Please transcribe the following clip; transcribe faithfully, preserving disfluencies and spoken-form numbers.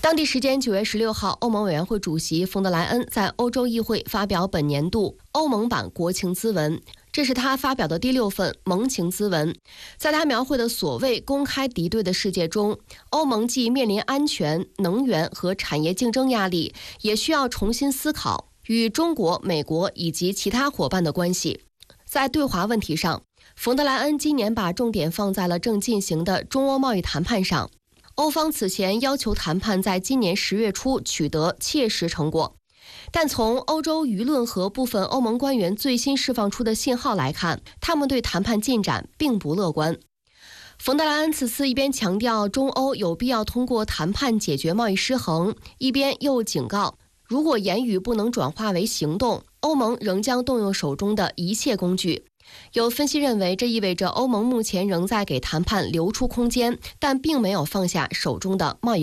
当地时间九月十六号，欧盟委员会主席冯德莱恩在欧洲议会发表本年度欧盟版国情咨文，这是他发表的第六份盟情咨文。在他描绘的所谓公开敌对的世界中，欧盟既面临安全、能源和产业竞争压力，也需要重新思考与中国、美国以及其他伙伴的关系。在对华问题上，冯德莱恩今年把重点放在了正进行的中欧贸易谈判上。欧方此前要求谈判在今年十月初取得切实成果，但从欧洲舆论和部分欧盟官员最新释放出的信号来看，他们对谈判进展并不乐观。冯德莱恩此次一边强调中欧有必要通过谈判解决贸易失衡，一边又警告，如果言语不能转化为行动，欧盟仍将动用手中的一切工具。有分析认为，这意味着欧盟目前仍在给谈判留出空间，但并没有放下手中的贸易